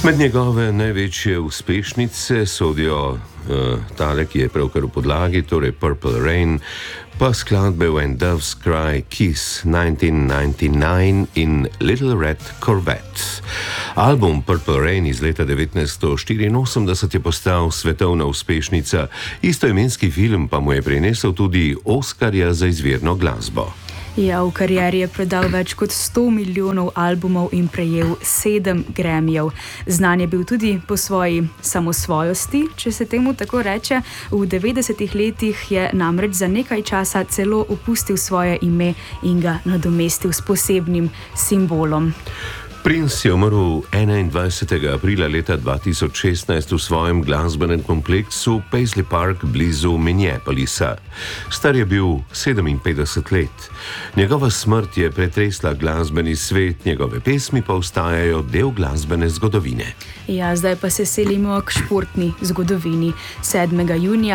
Med njegove največje uspešnice sodijo tale, ki je pravkar v podlagi, torej Purple Rain, pa skladbe When Doves Cry, Kiss 1999 in Little Red Corvette. Album Purple Rain iz leta 1984 je postal svetovna uspešnica, istoimenski film pa mu je prinesel tudi Oskarja za izvirno glasbo. Ja, v karieri je prodal več kot 100 milijonov albumov in prejel 7 Grammyjev. Znan je bil tudi po svoji samosvojosti, če se temu tako reče. V 90-ih letih je namreč za nekaj časa celo opustil svoje ime in ga nadomestil s posebnim simbolom. Prince je umrl 21. aprila leta 2016 v svojem glasbenem kompleksu Paisley Park blizu Minneapolisa. Star je bil 57 let. Njegova smrt je pretresla glasbeni svet, njegove pesmi pa ostajajo del glasbene zgodovine. Ja, zdaj pa se selimo k športni zgodovini. 7. junija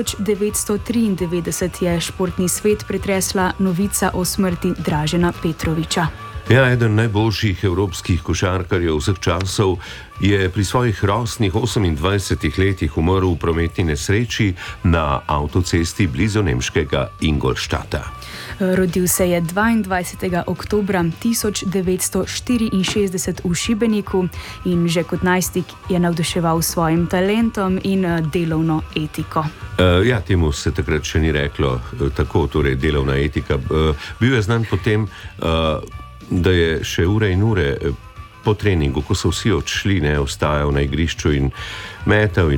1993 je športni svet pretresla novica o smrti Dražena Petrovića. Ja, eden najboljših evropskih košarkarjev vseh časov je pri svojih rosnih 28 letih umrl v prometni nesreči na avtocesti blizu nemškega Ingolstadta. Rodil se je 22. oktobra 1964 v Šibeniku in že kot najstnik je navduševal s svojim talentom in delovno etiko. Ja, temu se takrat še ni reklo tako, torej delovna etika. Bil je znan potem, da je še ure in ure po treningu, ko so vsi odšli, ostajal na igrišču in metal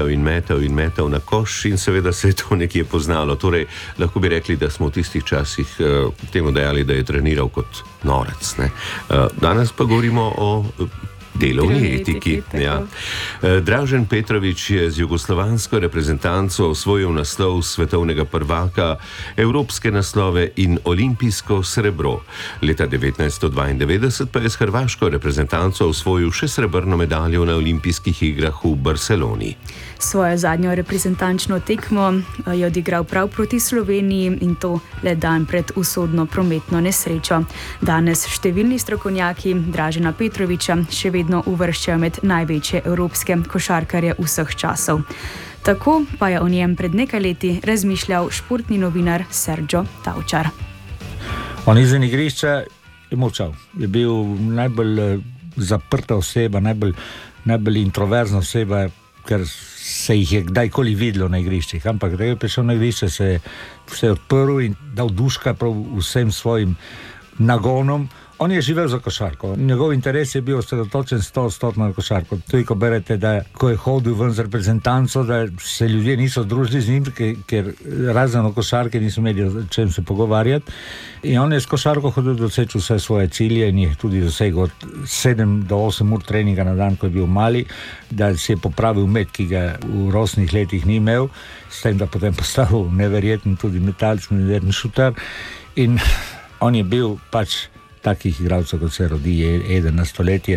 na koš in seveda se je to nekje poznalo. Torej, lahko bi rekli, da smo v tistih časih temu dejali, da je treniral kot norec. Danes pa govorimo o delovni etiki. Ja. Dražen Petrović je z jugoslovansko reprezentanco osvojil naslov svetovnega prvaka, evropske naslove in olimpijsko srebro. Leta 1992 pa je s hrvaško reprezentanco osvojil še srebrno medaljo na olimpijskih igrah v Barceloni. Svojo zadnjo reprezentančno tekmo je odigral prav proti Sloveniji in to le dan pred usodno prometno nesrečo. Danes številni strokovnjaki Dražena Petrovića še vedno uvrščajo med največje evropske košarkarje vseh časov. Tako pa je o njem pred nekaj leti razmišljal športni novinar Sergio Tavčar. On izven igrišča je molčal. Je bil najbolj zaprta oseba, najbolj introverzna oseba, ker se jih je kdajkoli videlo na igriščih. Ampak da je prišel na igrišče, se je odprl in dal duška prav vsem svojim nagonom. On je živel za košarko. Njegov interes je bil osredotočen 100% na košarko. Tudi ko berete, da ko je hodil ven z reprezentanco, da se ljudje niso družili z njim, ker razen o košarke niso imeli o čem se pogovarjati. In on je s košarko hodil doseči vse svoje cilje in je tudi dosegel od 7 do 8 ur treninga na dan, ko je bil mali, da si je popravil met, ki ga v rosnih letih ni imel, s tem, da potem postavil neverjeten tudi metalc, neverjeten šuter. In on je bil pač takih igralcev, kot se rodi eden na stoletje.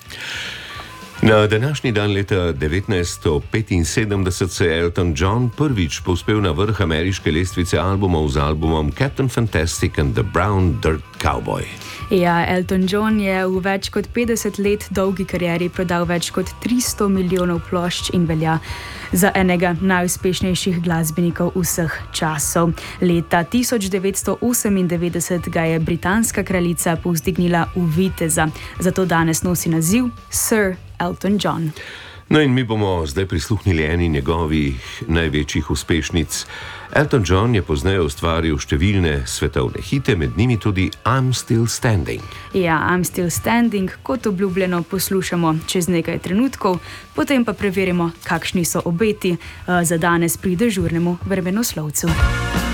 Na današnji dan leta 1975 se je Elton John prvič povzpel na vrh ameriške lestvice albumov z albumom Captain Fantastic and the Brown Dirt Cowboy. Ja, Elton John je v več kot 50 let dolgi karieri prodal več kot 300 milijonov plošč in velja za enega najuspešnejših glasbenikov vseh časov. Leta 1998 ga je britanska kraljica povzdignila v viteza, zato danes nosi naziv Sir Elton John. No in mi bomo zdaj prisluhnili eni njegovih največjih uspešnic. Elton John je pozneje ustvaril številne svetovne hite, med njimi tudi I'm Still Standing. Ja, I'm Still Standing, kot obljubljeno, poslušamo čez nekaj trenutkov, potem pa preverimo, kakšni so obeti za danes pri dežurnemu vremenoslovcu.